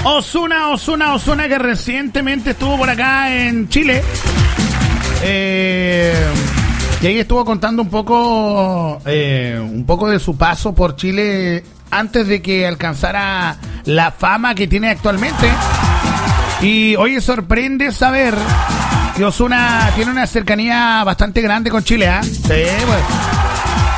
Ozuna, que recientemente estuvo por acá en Chile. Y ahí estuvo contando un poco de su paso por Chile antes de que alcanzara la fama que tiene actualmente. Y oye, sorprende saber que Ozuna tiene una cercanía bastante grande con Chile, ¿ah? Sí, pues.